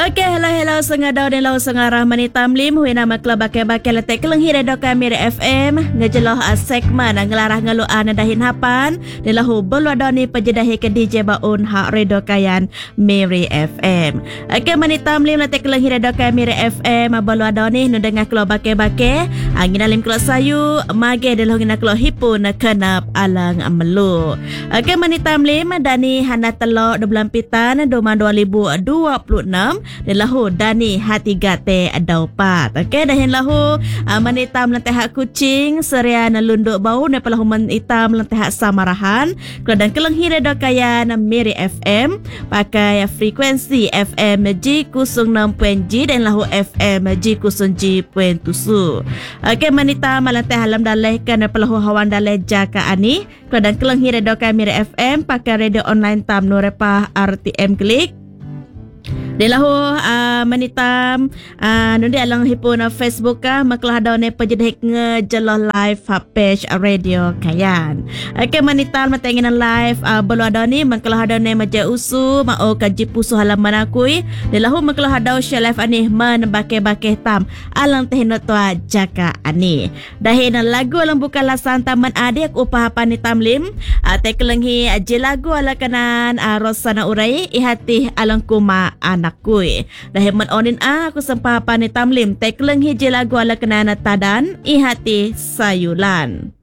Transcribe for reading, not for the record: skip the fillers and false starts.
Okey, hello sengadau dan lau sengarah mani tamlim hui nama klub bakal letek kelenghi redo kami FM ngejeloh segmen ngelarah ngeluan dahin hapan dan lahu belwadoni pejedahi ke DJ baun hak redo kayan Miri FM. Okey, mani tamlim letek kelenghi redo kami FM belwadoni nu dengar klub bakal angin alim klub sayu mage dan lahu ngina klub hipun kenap alang melu. Okey, mani tamlim dani hana telok 12 pitan 2026 dan lahu dani hati gate daupat. Okey, dahin lahu menitam lanteh hak kucing serian lunduk bau ne pelahu menitam lanteh hak samarahan keladang kelenghi redo kayan Miri FM pakai frekuensi FM G06.G dan lahu FM G07.7. Okey, menitam lanteh halam daleh kan pelahu hawan daleh jaka ani keladang kelenghi redo kayan Miri FM pakai radio online tam nurepah RTM klik dia lahu menitam nundi alang hipun Facebook maklah ada ne pejedek ngejelah live page radio kayan. Okey, menitam matenginan live belu ada ni maklah ada ne maja usu mau kaji pusu halaman akui dia lahu maklah ada share live ani man bake tam alang tehno tua jaka ani dahin lagu alang bukan lasan taman adik upah panitam lim tekelenghi je lagu ala kanan rosana urai ihati alang kuma anakui dah hemat onin aku sempah pani tamlim tekleng hiji lagu ala kenana tadan ihati sayulan.